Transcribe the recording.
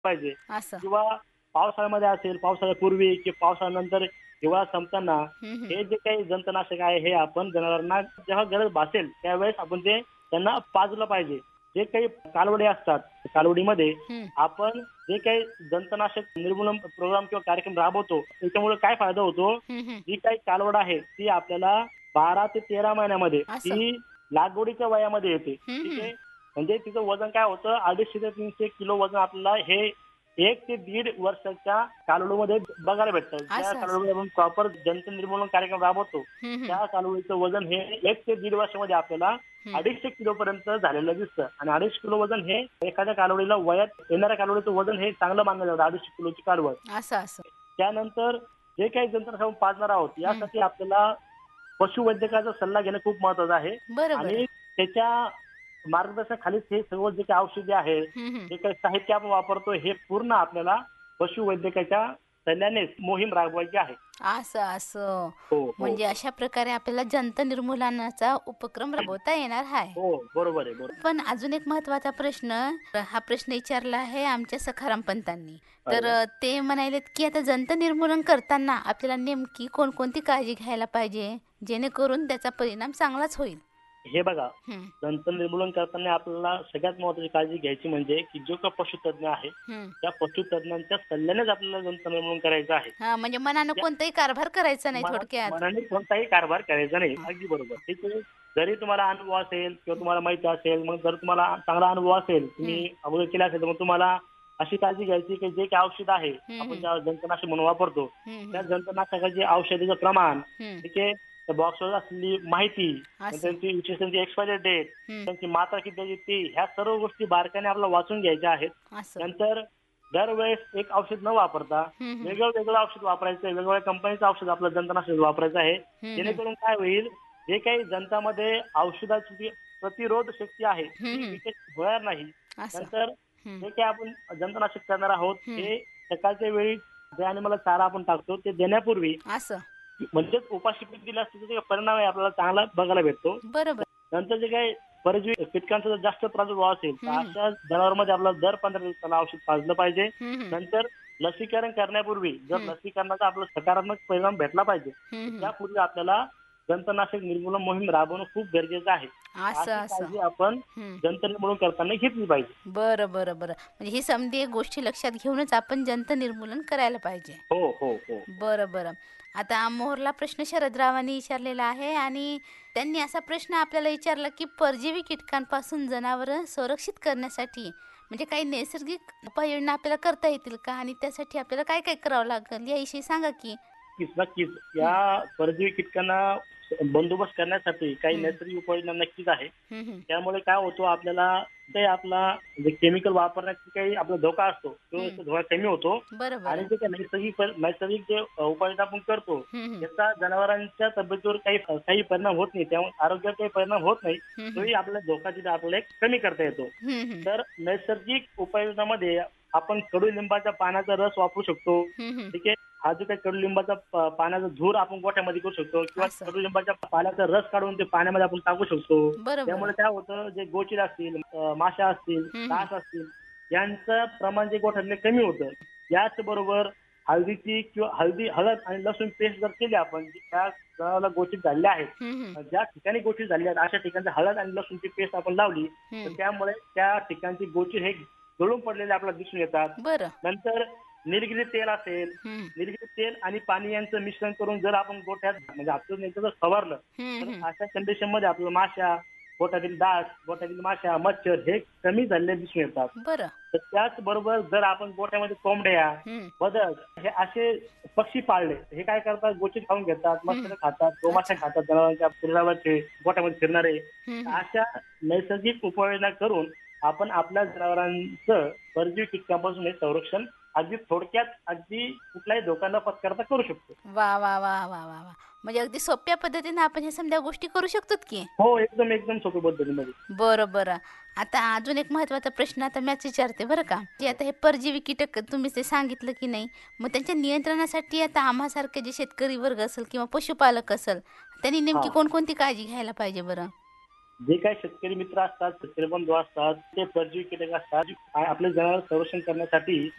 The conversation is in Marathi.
पाहिजे असं. किंवा पावसाळ्यामध्ये असेल, पावसाळ्यापूर्वी किंवा पावसाळ्यानंतर हिवाळा संपताना हं, हं. हे जे काही जंतनाशक आहे हे आपण जनावरांना जेव्हा गरज भासेल त्यावेळेस आपण ते त्यांना पाजलं पाहिजे. जे काही कालवडी असतात, कालवडीमध्ये हं. आपण जे काही जंतनाशक निर्मूलन प्रोग्राम किंवा कार्यक्रम राबवतो, त्याच्यामुळे काय फायदा होतो, हं, हं. जी काही कालवड आहे ती आपल्याला 12 ते 13 महिन्यामध्ये असं. ती लागवडीच्या वयामध्ये येते. हं, ठीक हं. आहे. म्हणजे तिचं वजन काय होतं 250 ते 300 किलो वजन आपल्याला हे 1 ते दीड वर्षाच्या कालवडीमध्ये बघायला भेटतं. ज्या असं, असं. कालवडीमध्ये आपण प्रॉपर जंत निर्मूलन कार्यक्रम राबवतो, हं, हं. त्या कालवडीचं वजन हे 1 ते दीड वर्षामध्ये आपल्याला हं. 250 किलोपर्यंत झालेलं दिसतं आणि 250 किलो वजन हे एखाद्या कालवडीला वयात येणाऱ्या कालवडीचं वजन हे चांगलं मानलं जातं 250 किलोची कालवड. असं, असं. त्यानंतर जे काही जंतनाशक आपण पाजणार आहोत, हं. यासाठी आपल्याला पशुवैद्यकाचा सल्ला घेणं खूप महत्वाचं आहे बरं, बरं. आणि त्याच्या मार्गदर्शनाखालीच हे सर्व जे काही औषधे आहेत, हं, हं. जे काही साहित्य आपण वापरतो, हे पूर्ण आपल्याला पशुवैद्यकाच्या सल्ल्यानेच मोहीम राबवायची आहे. असं, असं. हो, हो, म्हणजे हो. अशा प्रकारे आपल्याला जंत निर्मूलनाचा उपक्रम राबवता येणार आहे. हो, बरोबर आहे. बरोबर. पण अजून एक महत्त्वाचा प्रश्न, हा प्रश्न विचारला आहे आमच्या सखाराम पंतांनी. अरे तर वाह! ते म्हणालेत, की आता जंत निर्मूलन करताना आपल्याला नेमकी कोणकोणती काळजी घ्यायला पाहिजे, जेणेकरून त्याचा परिणाम चांगलाच होईल? हे बघा, हं, जंत निर्मूलन करताना आपल्याला सगळ्यात महत्त्वाची काळजी घ्यायची म्हणजे की जो काही पशुतज्ञ आहे, हं. त्या पशुतज्ञांच्या सल्ल्यानेच आपल्याला जंत निर्मूलन करायचं आहे. हां, म्हणजे मनानं कोणताही कारभार करायचा नाही थोडक्यात. मनाने कोणताही कारभार करायचा नाही. हां. अगदी बरोबर. ठीक आहे. जरी तुम्हाला अनुभव असेल किंवा तुम्हाला माहिती असेल, मग जर तुम्हाला चांगला अनुभव असेल, हं, तुम्ही अगोदर केला असेल, तर मग तुम्हाला अशी काळजी घ्यायची की जे काही औषध आहे, हं, आपण हं. ज्या जंतनाशक म्हणून वापरतो, हं, त्या हं. जंतनाशकाचे औषधाचं प्रमाण, हं. ठीक आहे, त्या बॉक्सवर असलेली माहिती, असं. त्यांची विशेषतः एक्सपायरी डेट, हं. त्यांची मात्रा किती द्यायची ती, ह्या सर्व गोष्टी बारकाईने आपल्याला वाचून घ्यायच्या आहेत. असं. नंतर दरवेळेस एक औषध न वापरता हं, हं. वेगळं औषध वापरायचं आहे. वेगवेगळ्या कंपनीचं औषध आपलं जंतनाशक वापरायचं आहे. हं, हं. जेणेकरून काय होईल, जे काही जंतामध्ये औषधाची जी प्रतिरोध शक्ती आहे, हं, ती हं. विकसित होणार नाही. असं. नंतर हं, जे काही आपण जंतनाशक करणार आहोत, हं. हे सकाळच्या वेळी जे ॲनिमलला चारा आपण टाकतो, ते देण्यापूर्वी असं. म्हणजेच उपाशी पीक दिलं असतं, त्याचा परिणाम आहे आपल्याला चांगला बघायला भेटतो. बरोबर. नंतर जे काही परजीवी कीटकांचा जर जास्त प्रादुर्भाव असेल, तर हं, हं. अशा जनावरांमध्ये आपल्याला दर 15 दिवसाला औषध पाजलं पाहिजे. हं, हं. नंतर लसीकरण करण्यापूर्वी जर हं. लसीकरणाचा आपल्याला सकारात्मक परिणाम भेटला पाहिजे, हं, तर हं. त्यापूर्वी आपल्याला जंतनाशक निर्मूलन मोहीम राबवणं खूप गरजेचं आहे. असं, अशी असं. काळजी आपण हं. जंत निर्मूलन करताना घेतली पाहिजे. बरं, बरं, बरं. म्हणजे ही समधी गोष्टी लक्षात घेऊनच आपण जंत निर्मूलन करायला पाहिजे. हो, हो, हो. बरं, बरं. आता मोहरला प्रश्न शरदरावांनी विचारलेला आहे आणि त्यांनी असा प्रश्न आपल्याला विचारला, की परजीवी कीटकांपासून जनावरं संरक्षित करण्यासाठी म्हणजे काही नैसर्गिक उपाययोजना आपल्याला करता येतील का? आणि त्यासाठी आपल्याला काय-काय करावं लागेल याविषयी सांगा की? नक्कीच, नक्कीच. हं, या परजीवी कीटकांना बंदोबस्त करण्यासाठी काही हं, नैसर्गिक उपाययोजना नक्कीच आहे. हं, हं. त्यामुळे काय होतो आपल्याला ते आपला म्हणजे केमिकल वापरण्याचा काही आपला धोका असतो, तो हं. थोडा कमी होतो बरं, आणि बरं. जे काही नैसर्गिक जे उपाययोजना आपण करतो, हं, हं. त्याचा जनावरांच्या तब्येतीवर काही परिणाम होत नाही. त्यामुळे आरोग्यावर काही परिणाम होत नाही. हं, हं. तोही आपला धोका तिथे आपल्याला एक कमी करता येतो. हं, हं. तर नैसर्गिक उपाययोजनामध्ये आपण कडुलिंबाच्या पानाचा रस वापरू शकतो. हं, हं. ठीक आहे. हा जो काही कडुलिंबाचा पाण्याचा धूर आपण गोठ्यामध्ये करू शकतो किंवा असं. कडुलिंबाच्या पाल्याचा रस काढून ते पाण्यामध्ये आपण टाकू शकतो. बरं, बरं. त्यामुळे काय होतं, जे गोचिड असतील, माशा असतील, हं, हं. डास असतील, यांचं प्रमाण जे गोठ्यातले कमी होतं. याचबरोबर हळदीची किंवा हळद आणि लसूण पेस्ट जर केली आपण, त्या जनावराला गोचिड झालेले आहेत, हं, हं. ज्या ठिकाणी गोचिड झालेली आहेत अशा ठिकाणी हळद आणि लसूणची पेस्ट आपण लावली, तर हं. त्यामुळे त्या ठिकाणची गोचिड हे गळून पडलेले आपल्याला दिसून येतात. बरं. नंतर निलगिरी तेल असेल, हं. निलगिरी तेल आणि पाणी यांचं मिश्रण करून जर आपण गोठ्यात म्हणजे आपलं जर फवारलं, हं, तर हं. अशा कंडिशनमध्ये आपल्याला माशा, गोठ्यातील डास, गोठ्यातील माशा, मच्छर हे कमी झालेले दिसून येतात. बरं. तर त्याचबरोबर जर आपण गोठ्यामध्ये कोंबड्या, हं. बदक हे असे पक्षी पाळले, हे काय करतात, गोचिड खाऊन घेतात, हं. मच्छर खातात, गोमाशा अच्छा. खातात, जनावरांच्या शरीरावरचे गोठ्यामध्ये फिरणारे. हं, तर हं. अशा नैसर्गिक उपाययोजना करून आपण आपल्या जनावरांचं परजीवी कीटकांपासून हे संरक्षण अगदी थोडक्यात, अगदी कुठलाही धोका न पत्करता करू शकतो. वाह, वाह, वाह, वाह, वाह, वाह! म्हणजे अगदी सोप्या पद्धतीने आपण ह्या समध्या गोष्टी करू शकतो की. हो, एकदम, एकदम सोप्या पद्धतीमध्ये. बरं, बरं. आता अजून एक महत्त्वाचा प्रश्न आता मीच विचारते बरं का. जे हो. आता हे परजीवी कीटक तुम्ही ते सांगितलं की नाही, मग त्यांच्या नियंत्रणासाठी आता आम्हासारखे जे शेतकरी वर्ग असेल किंवा पशुपालक असेल, त्यांनी नेमकी हां. कोणकोणती काळजी घ्यायला पाहिजे बरं? जे काही शेतकरी मित्र असतात, शेतकरी बंधू असतात, ते परजीवी कीटक असतात, आपले जनावर संरक्षण करण्यासाठी